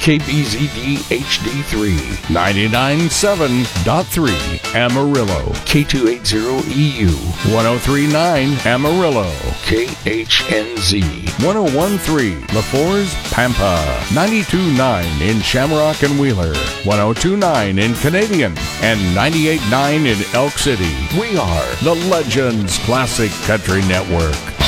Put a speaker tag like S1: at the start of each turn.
S1: KBZD HD3, 99.7.3 Amarillo, K280EU, 103.9 Amarillo, KHNZ, 101.3 LaForce Pampa, 92.9 in Shamrock and Wheeler, 102.9 in Canadian, and 98.9 in Elk City. We are the Legends Classic Country Network.